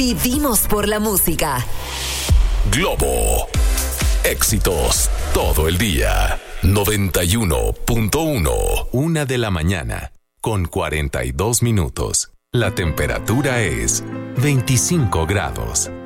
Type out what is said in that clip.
Vivimos por la música. Globo. Éxitos todo el día. 91.1. 1 de la mañana, con 42 minutos. La temperatura es 25 grados.